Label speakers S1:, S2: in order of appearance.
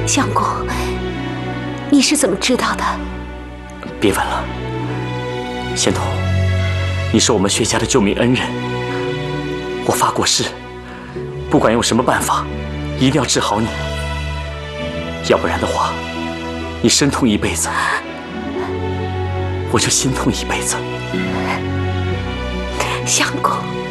S1: 相公，你是怎么知道的？
S2: 别问了，仙童，你是我们薛家的救命恩人，我发过誓，不管用什么办法，一定要治好你，要不然的话，你身痛一辈子，我就心痛一辈子。
S1: 相公。